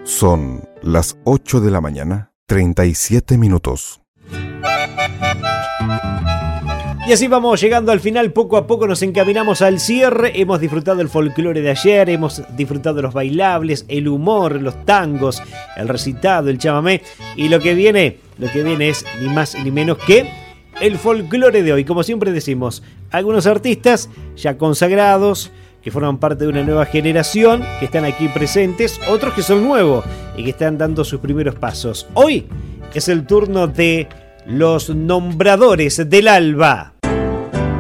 Son las 8 de la mañana, 37 minutos. Y así vamos llegando al final, poco a poco nos encaminamos al cierre. Hemos disfrutado el folclore de ayer, hemos disfrutado los bailables, el humor, los tangos, el recitado, el chamamé. Y lo que viene es ni más ni menos que el folclore de hoy. Como siempre decimos, algunos artistas ya consagrados, que forman parte de una nueva generación, que están aquí presentes, otros que son nuevos y que están dando sus primeros pasos. Hoy es el turno de los nombradores del alba.